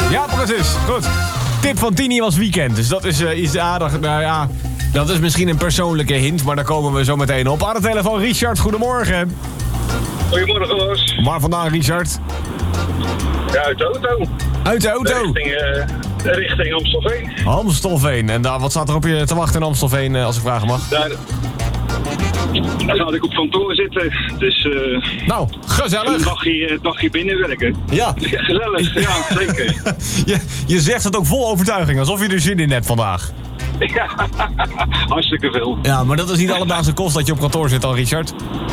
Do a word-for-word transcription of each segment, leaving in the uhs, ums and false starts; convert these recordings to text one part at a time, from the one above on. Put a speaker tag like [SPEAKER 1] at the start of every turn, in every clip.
[SPEAKER 1] Ja, precies. Goed. Tip van Tini was weekend. Dus dat is uh, iets aardig. Nou ja, dat is misschien een persoonlijke hint, maar daar komen we zo meteen op. Aan de telefoon, Richard, goedemorgen.
[SPEAKER 2] Goedemorgen, Roos.
[SPEAKER 1] Waar vandaan, Richard?
[SPEAKER 2] Ja, uit de auto.
[SPEAKER 1] Uit de auto?
[SPEAKER 2] Richting, uh, richting Amstelveen.
[SPEAKER 1] Amstelveen. En daar, wat staat er op je te wachten in Amstelveen, uh, als ik vragen mag?
[SPEAKER 2] Daar, daar ga ik op kantoor zitten. Dus uh,
[SPEAKER 1] nou, gezellig.
[SPEAKER 2] een dagje, dagje binnenwerken.
[SPEAKER 1] Ja.
[SPEAKER 2] Ja, gezellig, ja, zeker.
[SPEAKER 1] je, je zegt het ook vol overtuiging, alsof je er zin in hebt vandaag.
[SPEAKER 2] Ja, hartstikke veel.
[SPEAKER 1] Ja, maar dat is niet alledaagse kost dat je op kantoor zit al, Richard.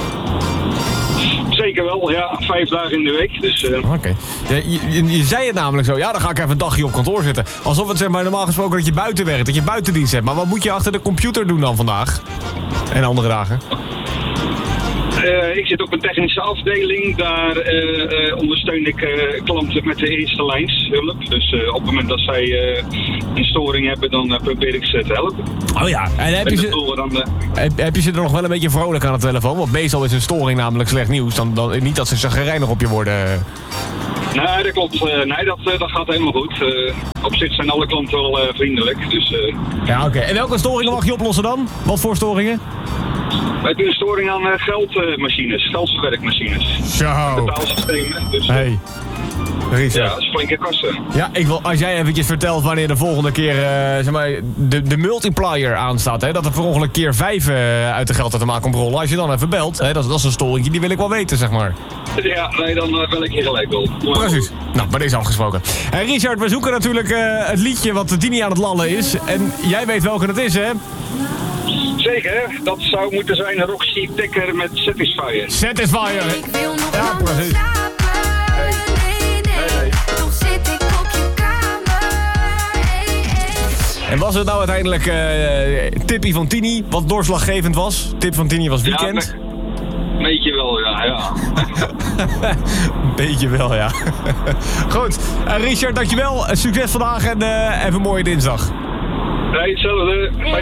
[SPEAKER 2] Zeker wel, ja. Vijf dagen in de week. Dus, uh...
[SPEAKER 1] Oké. Okay. Ja, je, je, je zei het namelijk zo. Ja, dan ga ik even een dagje op kantoor zitten. Alsof het zeg maar normaal gesproken dat je buiten werkt. Dat je buitendienst hebt. Maar wat moet je achter de computer doen dan vandaag? En andere dagen?
[SPEAKER 2] Uh, ik zit op een technische afdeling. Daar uh, uh, ondersteun ik uh, klanten met de eerste lijns hulp. Dus uh, op het moment dat zij uh, een storing hebben, dan uh, probeer ik ze te helpen.
[SPEAKER 1] Oh ja, en heb je, ze,
[SPEAKER 2] dan, uh...
[SPEAKER 1] heb, heb je ze er nog wel een beetje vrolijk aan de telefoon? Want meestal is een storing namelijk slecht nieuws. Dan, dan, niet dat ze chagrijnig op je worden.
[SPEAKER 2] Nee, dat klopt. Uh, nee, dat, uh, dat gaat helemaal goed. Uh, op zich zijn alle klanten wel uh, vriendelijk. Dus, uh...
[SPEAKER 1] Ja, oké. Okay. En welke storingen mag je oplossen dan? Wat voor storingen?
[SPEAKER 2] Wij doen een storing aan uh, geldmachines, geldverwerkmachines.
[SPEAKER 1] Zo.
[SPEAKER 2] Betaalsystemen. Dus,
[SPEAKER 1] hey. Richard.
[SPEAKER 2] Ja, dat is flinke kassen.
[SPEAKER 1] Ja, ik wil, als jij eventjes vertelt wanneer de volgende keer uh, zeg maar, de, de multiplier aanstaat. Hè, dat er per ongeluk keer vijf uh, uit de geldautomaat komt rollen. Als je dan even belt, hè, dat, dat is een storingje, die wil ik wel weten, zeg maar.
[SPEAKER 2] Ja, nee, dan uh, bel ik je gelijk wel.
[SPEAKER 1] Precies. Nou, bij deze afgesproken. Hey Richard, we zoeken natuurlijk uh, het liedje wat Tini aan het lallen is. En jij weet welke het is, hè?
[SPEAKER 2] Zeker, dat zou moeten zijn Roxy Dekker met Satisfyer.
[SPEAKER 1] Satisfyer. Ja, precies.
[SPEAKER 2] Hey. Nee, nee.
[SPEAKER 3] Nog zit ik op je kamer. Hey, hey.
[SPEAKER 1] En was het nou uiteindelijk uh, tippie van Tini, wat doorslaggevend was? Tip van Tini was weekend?
[SPEAKER 2] Ja, beetje wel, ja. ja.
[SPEAKER 1] Beetje wel, ja. Goed, uh, Richard, dankjewel. Succes vandaag en uh, even een mooie dinsdag.
[SPEAKER 2] Nee, hetzelfde. Fijne